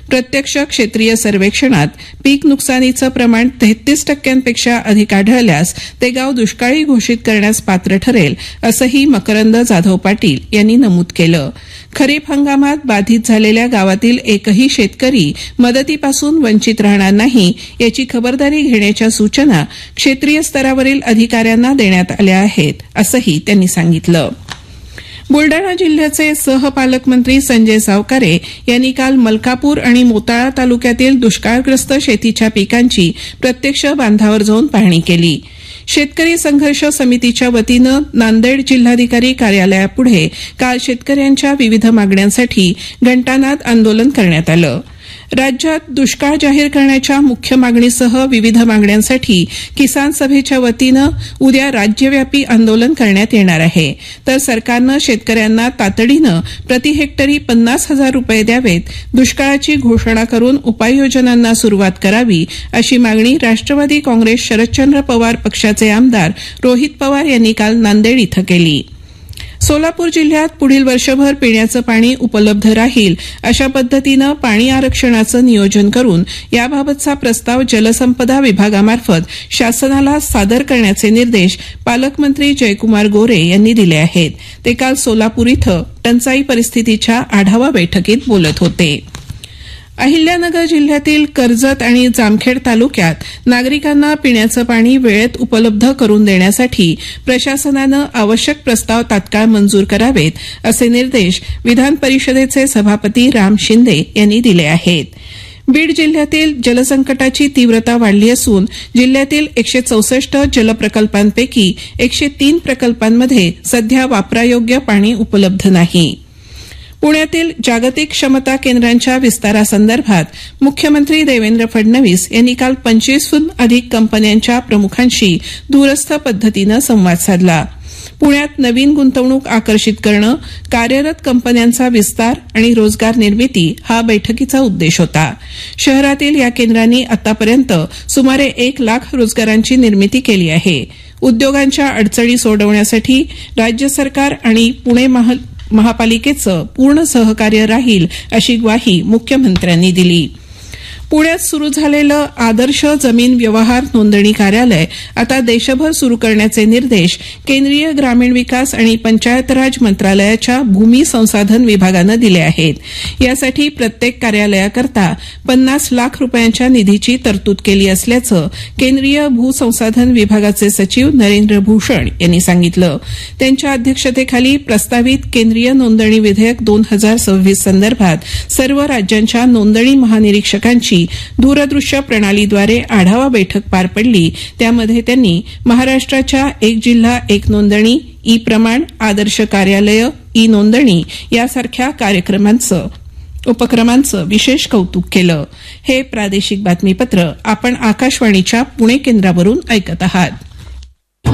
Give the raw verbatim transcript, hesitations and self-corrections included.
प्रत्यक्ष क्षेत्रीय सर्वेक्षणात पीक नुकसानीचं प्रमाण तेहतीस टक्क्यांपेक्षा अधिक आढळल्यास ते गाव दुष्काळी घोषित करण्यास पात्र ठरेल असंही मकरंद जाधव पाटील यांनी नमूद केलं. खरीप हंगामात बाधित झालेल्या गावातील एकही शेतकरी मदतीपासून वंचित राहणार नाही याची खबरदारी घेण्याच्या सूचना क्षेत्रीय स्तरावरील अधिकाऱ्यांना देण्यात आल्या आहेत असंही त्यांनी सांगितलं. बुलडाणा जिल्ह्याचे सहपालकमंत्री संजय सावकारे यांनी काल मलकापूर आणि मोताळा तालुक्यातील दुष्काळग्रस्त शेतीच्या पिकांची प्रत्यक्ष बांधावर जाऊन पाहणी केली. शेतकरी संघर्ष समितीच्या वतीनं नांदेड जिल्हाधिकारी कार्यालयापुढे काल शेतकऱ्यांच्या विविध मागण्यांसाठी घंटानाद आंदोलन करण्यात आलं. राज्यात दुष्काळ जाहीर करण्याच्या मुख्य मागणीसह विविध मागण्यांसाठी किसान सभेच्या वतीनं उद्या राज्यव्यापी आंदोलन करण्यात येणार आहे. तर सरकारनं शेतकऱ्यांना तातडीनं प्रति हेक्टरी पन्नास हजार रुपये द्यावेत, दुष्काळाची घोषणा करून उपाययोजनांना सुरुवात करावी अशी मागणी राष्ट्रवादी काँग्रेस शरदचंद्र पवार पक्षाचे आमदार रोहित पवार यांनी काल नांदेड इथं केली. सोलापूर जिल्ह्यात पुढील वर्षभर पिण्याचं पाणी उपलब्ध राहील अशा पद्धतीनं पाणी आरक्षणाचं नियोजन करून याबाबतचा प्रस्ताव जलसंपदा विभागामार्फत शासनाला सादर करण्याचे निर्देश पालकमंत्री जयकुमार गोरे यांनी दिले आहेत. ते काल सोलापूर इथं टंचाई परिस्थितीच्या आढावा बैठकीत बोलत होते. अहिल्यानगर जिल्ह्यातील कर्जत आणि जामखेड तालुक्यात नागरिकांना पिण्याचं पाणी वेळेत उपलब्ध करून देण्यासाठी प्रशासनानं आवश्यक प्रस्ताव तात्काळ मंजूर करावेत असे निर्देश विधान परिषदेचे सभापती राम शिंदे यांनी दिले आहेत. बीड जिल्ह्यातील जलसंकटाची तीव्रता वाढली असून जिल्ह्यातील एकशे चौसष्ट जलप्रकल्पांपैकी एकशे तीन प्रकल्पांमध्ये सध्या वापरायोग्य पाणी उपलब्ध नाही. पुण्यातील जागतिक क्षमता केंद्रांच्या विस्तारासंदर्भात मुख्यमंत्री देवेंद्र फडणवीस यांनी काल पंचवीसहून अधिक कंपन्यांच्या प्रमुखांशी दूरस्थ पद्धतीनं संवाद साधला. पुण्यात नवीन गुंतवणूक आकर्षित करणं, कार्यरत कंपन्यांचा विस्तार आणि रोजगार निर्मिती हा बैठकीचा उद्देश होता. शहरातील या केंद्रांनी आतापर्यंत सुमारे एक लाख रोजगारांची निर्मिती केली आहे. उद्योगांच्या अडचणी सोडवण्यासाठी राज्य सरकार आणि पुणे महापालिकेचं पूर्ण सहकार्य राहील अशी ग्वाही मुख्यमंत्र्यांनी दिली. पुण्यात सुरू झालेलं आदर्श जमीन व्यवहार नोंदणी कार्यालय आता देशभर सुरू करण्याचे निर्देश केंद्रीय ग्रामीण विकास आणि पंचायत राज मंत्रालयाच्या भूमी संसाधन विभागानं दिले आहेत. यासाठी प्रत्येक कार्यालयाकरता पन्नास लाख रुपयांच्या निधीची तरतूद केली असल्याचं केंद्रीय भूसंसाधन विभागाचे सचिव नरेंद्र भूषण यांनी सांगितलं. त्यांच्या अध्यक्षतेखाली प्रस्तावित केंद्रीय नोंदणी विधेयक दोन हजार सव्वीस संदर्भात सर्व राज्यांच्या नोंदणी महानिरीक्षकांची दूरदृश्य प्रणालीद्वारे आढावा बैठक पार पडली. त्यामध्ये त्यांनी महाराष्ट्राच्या एक जिल्हा एक नोंदणी, ई प्रमाण, आदर्श कार्यालय, ई नोंदणी यासारख्या कार्यक्रमांचं उपक्रमांचं विशेष कौतुक केलं. हे प्रादेशिक बातमीपत्र आपण आकाशवाणीच्या पुणे केंद्रावरून ऐकत आहात.